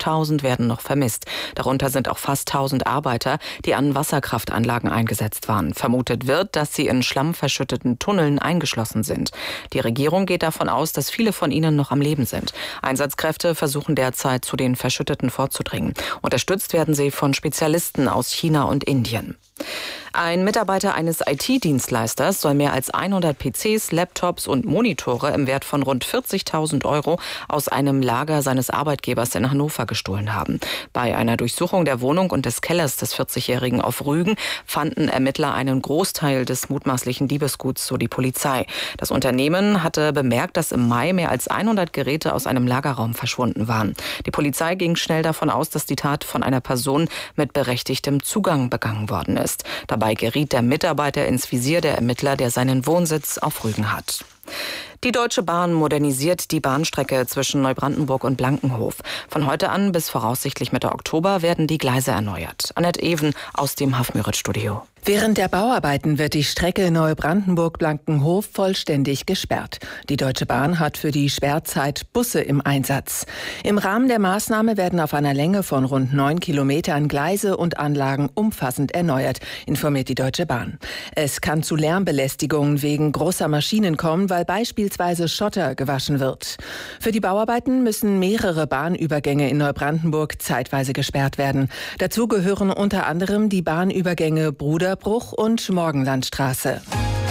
5.000 werden noch vermisst. Darunter sind auch fast 1.000 Arbeiter, die an Wasserkraftanlagen eingesetzt waren. Vermutet wird, dass sie in schlammverschütteten Tunneln eingeschlossen sind. Die Regierung geht davon aus, dass viele von ihnen noch am Leben sind. Einsatzkräfte versuchen derzeit, zu den Verschütteten vorzudringen. Unterstützt werden sie von Spezialisten aus China und Indien. Ein Mitarbeiter eines IT-Dienstleisters soll mehr als 100 PCs, Laptops und Monitore im Wert von rund 40.000 € aus einem Lager seines Arbeitgebers in Hannover gestohlen haben. Bei einer Durchsuchung der Wohnung und des Kellers des 40-Jährigen auf Rügen fanden Ermittler einen Großteil des mutmaßlichen Diebesguts, so die Polizei. Das Unternehmen hatte bemerkt, dass im Mai mehr als 100 Geräte aus einem Lagerraum verschwunden waren. Die Polizei ging schnell davon aus, dass die Tat von einer Person mit berechtigtem Zugang begangen worden ist. Dabei geriet der Mitarbeiter ins Visier der Ermittler, der seinen Wohnsitz auf Rügen hat. Die Deutsche Bahn modernisiert die Bahnstrecke zwischen Neubrandenburg und Blankenhof. Von heute an bis voraussichtlich Mitte Oktober werden die Gleise erneuert. Annette Even aus dem Hafmüritz-Studio. Während der Bauarbeiten wird die Strecke Neubrandenburg-Blankenhof vollständig gesperrt. Die Deutsche Bahn hat für die Sperrzeit Busse im Einsatz. Im Rahmen der Maßnahme werden auf einer Länge von rund 9 Kilometern Gleise und Anlagen umfassend erneuert, informiert die Deutsche Bahn. Es kann zu Lärmbelästigungen wegen großer Maschinen kommen, weil beispielsweise Schotter gewaschen wird. Für die Bauarbeiten müssen mehrere Bahnübergänge in Neubrandenburg zeitweise gesperrt werden. Dazu gehören unter anderem die Bahnübergänge Bruderbruch und Morgenlandstraße.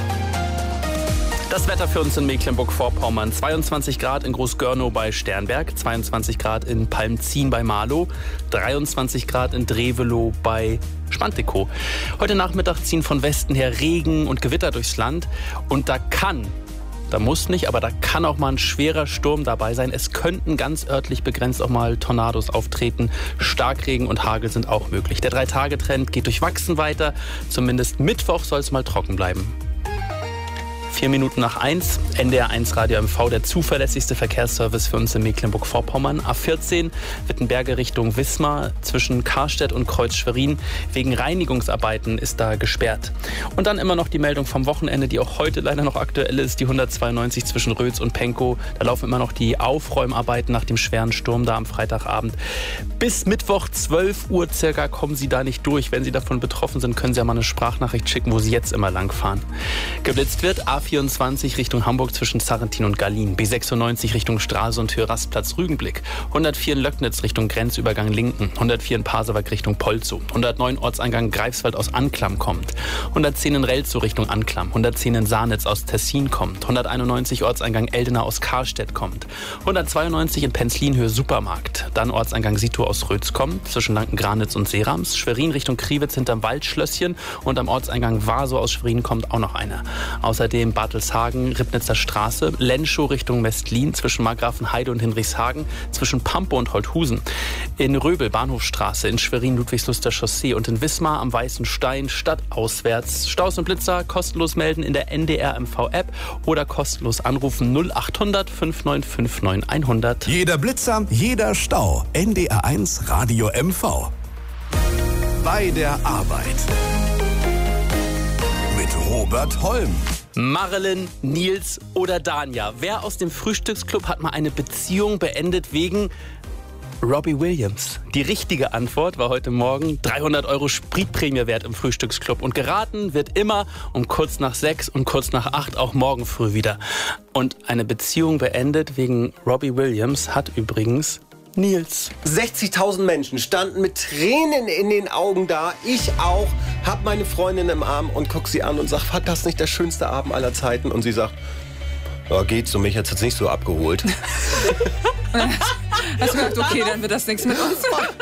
Das Wetter für uns in Mecklenburg-Vorpommern. 22 Grad in Großgörnow bei Sternberg, 22 Grad in Palmzin bei Marlow, 23 Grad in Drevelo bei Schwantikow. Heute Nachmittag ziehen von Westen her Regen und Gewitter durchs Land. Und da muss nicht, aber da kann auch mal ein schwerer Sturm dabei sein. Es könnten ganz örtlich begrenzt auch mal Tornados auftreten. Starkregen und Hagel sind auch möglich. Der 3-Tage-Trend geht durchwachsen weiter. Zumindest Mittwoch soll es mal trocken bleiben. 4 Minuten nach 1, NDR 1 Radio MV, der zuverlässigste Verkehrsservice für uns in Mecklenburg-Vorpommern. A14 Wittenberge Richtung Wismar zwischen Karstedt und Kreuz-Schwerin. Wegen Reinigungsarbeiten ist da gesperrt. Und dann immer noch die Meldung vom Wochenende, die auch heute leider noch aktuell ist, die 192 zwischen Rötz und Pankow. Da laufen immer noch die Aufräumarbeiten nach dem schweren Sturm da am Freitagabend. Bis Mittwoch 12 Uhr circa kommen Sie da nicht durch. Wenn Sie davon betroffen sind, können Sie ja mal eine Sprachnachricht schicken, wo Sie jetzt immer lang fahren. Geblitzt wird A24 Richtung Hamburg zwischen Sarrentin und Gallien, B96 Richtung Stralsund Höhe Rastplatz Rügenblick, 104 in Löcknitz Richtung Grenzübergang Linken, 104 in Pasewalk Richtung Polzow, 109 Ortseingang Greifswald aus Anklam kommt, 110 in Relzow Richtung Anklam, 110 in Saarnitz aus Tessin kommt, 191 Ortseingang Eldena aus Karstedt kommt, 192 in Penzlin Höhe Supermarkt, dann Ortseingang Sito aus Rötz kommt, zwischen Lanken-Granitz und Seerams, Schwerin Richtung Kriwitz hinterm Waldschlösschen und am Ortseingang Warsow aus Schwerin kommt auch noch einer. Außerdem Bartelshagen, Ribnitzer Straße, Lenschow Richtung Westlin, zwischen Margrafenheide und Hinrichshagen, zwischen Pampe und Holthusen, in Röbel Bahnhofstraße, in Schwerin Ludwigsluster Chaussee und in Wismar am Weißen Stein stadtauswärts. Staus und Blitzer kostenlos melden in der NDR MV App oder kostenlos anrufen 0800 5959 100. Jeder Blitzer, jeder Stau. NDR 1 Radio MV. Bei der Arbeit. Mit Robert Holm. Marilyn, Nils oder Danja. Wer aus dem Frühstücksclub hat mal eine Beziehung beendet wegen Robbie Williams? Die richtige Antwort war heute Morgen 300 € Spritprämie wert im Frühstücksclub. Und geraten wird immer um kurz nach 6 und kurz nach 8 auch morgen früh wieder. Und eine Beziehung beendet wegen Robbie Williams hat übrigens Nils. 60.000 Menschen standen mit Tränen in den Augen da. Ich auch. Hab meine Freundin im Arm und guck sie an und sag, war das nicht der schönste Abend aller Zeiten? Und sie sagt, ja, geht so, mich hat's jetzt nicht so abgeholt. Also, okay, dann wird das nichts mit uns.